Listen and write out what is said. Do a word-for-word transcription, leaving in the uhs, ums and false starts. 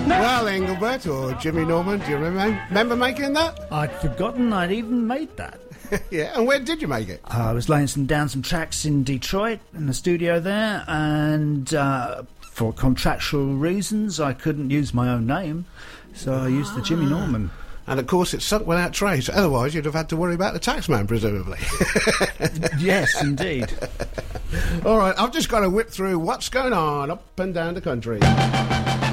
Well, Engelbert or Jimmy Norman, do you remember, remember making that? I'd forgotten I'd even made that. Yeah, and where did you make it? Uh, I was laying some down some tracks in Detroit, in the studio there, and uh, for contractual reasons, I couldn't use my own name, so I used the Jimmy Norman. And, of course, it sunk without trace. Otherwise, you'd have had to worry about the taxman, presumably. Yes, indeed. All right, I've just got to whip through what's going on up and down the country.